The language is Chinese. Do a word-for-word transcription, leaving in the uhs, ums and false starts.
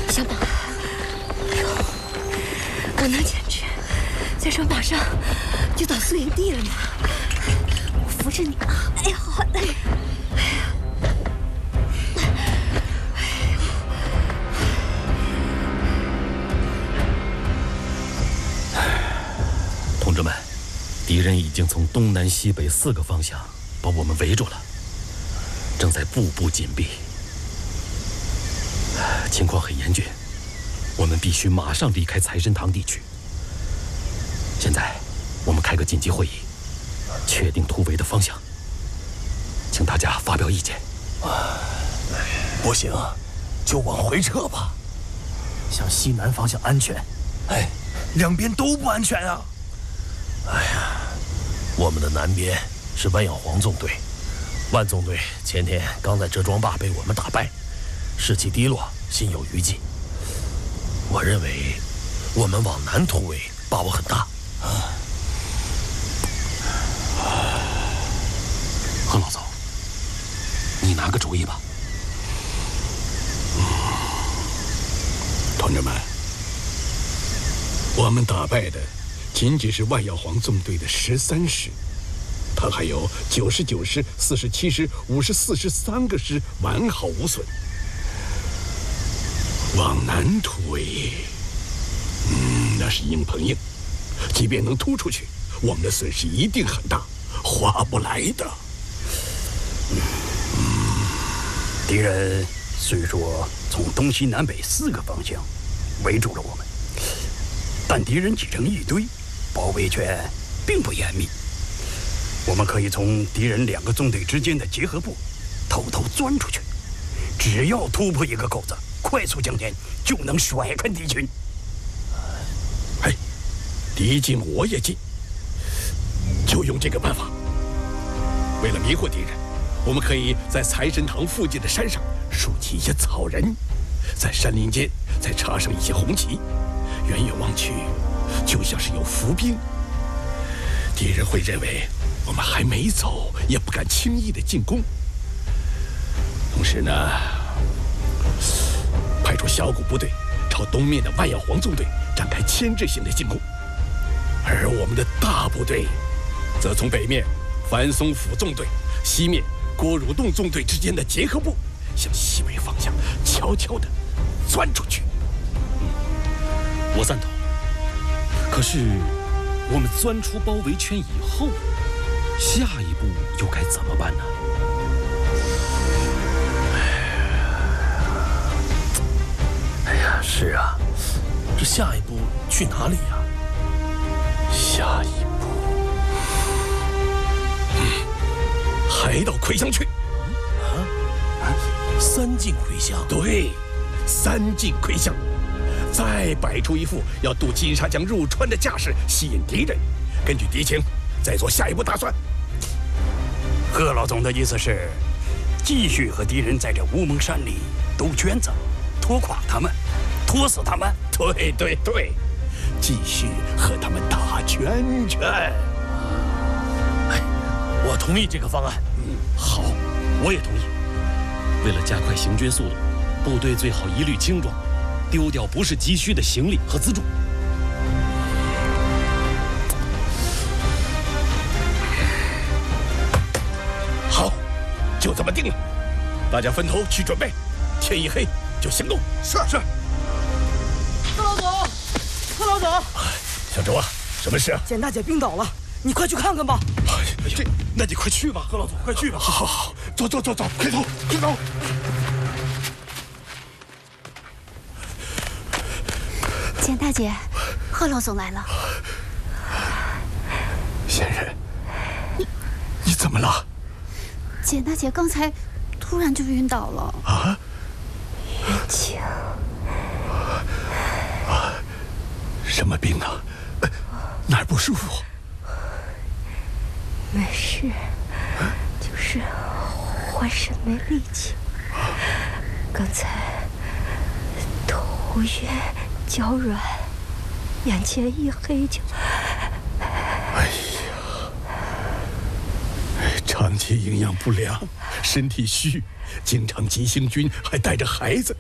小宝，哎呦，我能坚持，再说马上就到宿营地了呢。我扶着你啊！哎呀，好累。 同志们，敌人已经从东南西北四个方向把我们围住了，正在步步紧逼，情况很严峻，我们必须马上离开财神堂地区。现在，我们开个紧急会议，确定突围的方向，请大家发表意见。 不行，就往回撤吧。 向西南方向安全。 哎，两边都不安全啊！哎呀，我们的南边是万耀煌纵队，万纵队前天刚在折庄坝被我们打败，士气低落，心有余悸。我认为，我们往南突围把握很大。 贺老总，你拿个主意吧。 嗯，同志们，我们打败的仅仅是万耀煌纵队的十三师，他还有九十九师、四十七师、五十四师三个师完好无损。往南突围，嗯，那是硬碰硬，即便能突出去，我们的损失一定很大，划不来的。 敌人虽说从东西南北四个方向围住了我们，但敌人挤成一堆，包围圈并不严密。我们可以从敌人两个纵队之间的结合部偷偷钻出去，只要突破一个口子，快速向前，就能甩开敌群。 哎，敌进我也进，就用这个办法。为了迷惑敌人，我们可以在财神堂附近的山上竖起一些草人，在山林间再插上一些红旗，远远望去，就像是有伏兵。敌人会认为我们还没走，也不敢轻易的进攻。同时呢，派出小股部队朝东面的万耀煌纵队展开牵制性的进攻，而我们的大部队则从北面樊松府纵队、西面郭汝栋纵队之间的结合部向西北方向悄悄地钻出去。 嗯，我赞同。可是，我们钻出包围圈以后，下一步又该怎么办呢？ 哎呀，是啊，这下一步去哪里呀？ 下一步，嗯，还到葵乡去。 啊啊！三进葵乡。 对，三进葵乡，再摆出一副要渡金沙江入川的架势，吸引敌人。根据敌情，再做下一步打算。 贺老总的意思是，继续和敌人在这乌蒙山里兜圈子，拖垮他们，拖死他们。 对对对，继续和他们打圈圈。 哎，我同意这个方案。 嗯，好，我也同意。为了加快行军速度，部队最好一律轻装，丢掉不是急需的行李和辎重。 好，就这么定了。大家分头去准备，天一黑就行动。 是是。 贺老总，贺老总， 小周啊，什么事啊？ 简大姐病倒了，你快去看看吧。 哎呀，这那你快去吧， 贺老总，快去吧。 好好好，走走走走，快走快走。 简大姐，贺老总来了。 仙人，你你怎么了？ 简大姐刚才突然就晕倒了。 啊？ 云清。 啊？什么病啊？哪儿不舒服？ 没事，就是浑身没力气。刚才头晕脚软，眼前一黑就…… 哎呀，长期营养不良，身体虚，经常急行军，还带着孩子。